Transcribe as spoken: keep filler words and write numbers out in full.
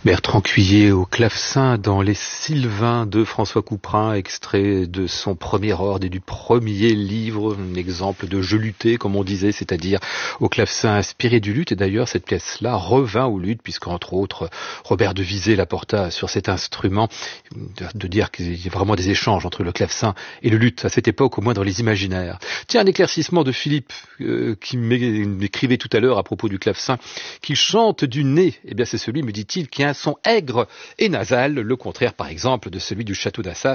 Bertrand Cuillé au clavecin dans Les Sylvains de François Couperin, extrait de son premier ordre et du premier livre, un exemple de jeu lutté, comme on disait, c'est-à-dire au clavecin inspiré du luth. Et d'ailleurs, cette pièce-là revint au luth, puisqu'entre autres, Robert de Vizé la porta sur cet instrument, de dire qu'il y a vraiment des échanges entre le clavecin et le luth, à cette époque, au moins dans les imaginaires. Tiens, un éclaircissement de Philippe, euh, qui m'écrivait tout à l'heure à propos du clavecin, qu'il chante du nez. Eh bien, c'est celui, me dit-il, qui a un son aigre et nasal, le contraire par exemple de celui du château d'Assas.